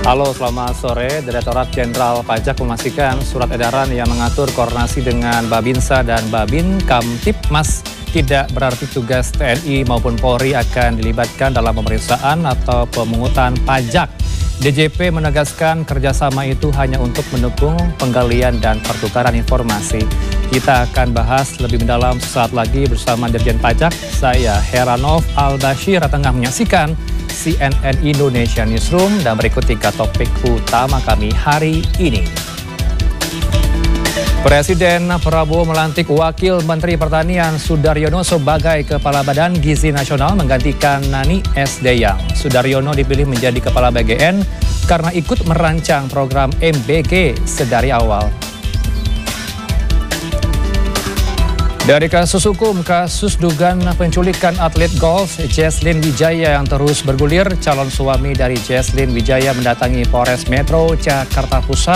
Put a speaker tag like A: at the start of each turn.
A: Halo, selamat sore. Direktorat Jenderal Pajak memastikan surat edaran yang mengatur koordinasi dengan Babinsa dan Babin Kamtibmas tidak berarti tugas TNI maupun Polri akan dilibatkan dalam pemeriksaan atau pemungutan pajak. DJP menegaskan kerjasama itu hanya untuk mendukung penggalian dan pertukaran informasi. Kita akan bahas lebih mendalam sesaat lagi bersama Dirjen Pajak. Saya Heranov Al-Bashir, tengah menyaksikan CNN Indonesia Newsroom, dan berikut 3 topik utama kami hari ini. Presiden Prabowo melantik Wakil Menteri Pertanian Sudaryono sebagai Kepala Badan Gizi Nasional menggantikan Nani S. Deyang. Sudaryono dipilih menjadi Kepala BGN karena ikut merancang program MBG sedari awal. Dari kasus hukum, kasus dugaan penculikan atlet golf Jesslyn Wijaya yang terus bergulir, calon suami dari Jesslyn Wijaya mendatangi Polres Metro Jakarta Pusat